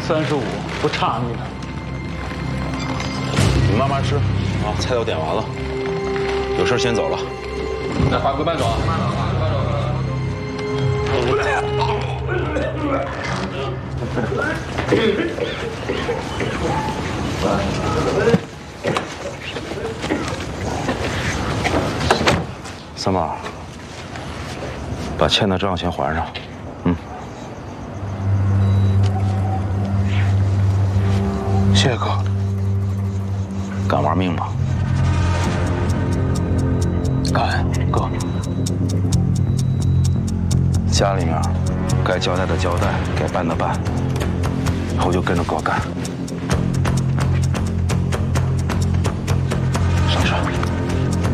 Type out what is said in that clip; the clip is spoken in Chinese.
35，不差你的。 你慢慢吃啊，菜都点完了，有事先走了。 来，华哥慢走啊，慢走。 三宝，把欠的账先还上。谢谢哥。敢玩命吗？ 敢，哥。 家里面该交代的交代，该办的办，以后就跟着哥干。